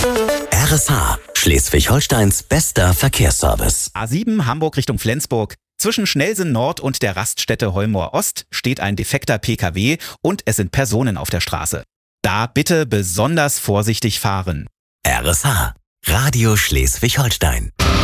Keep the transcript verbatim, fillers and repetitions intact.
R S H, Schleswig-Holsteins bester Verkehrsservice. A sieben Hamburg Richtung Flensburg. Zwischen Schnellsen Nord und der Raststätte Holmoor Ost steht ein defekter P K W und es sind Personen auf der Straße. Da bitte besonders vorsichtig fahren. R S H, Radio Schleswig-Holstein.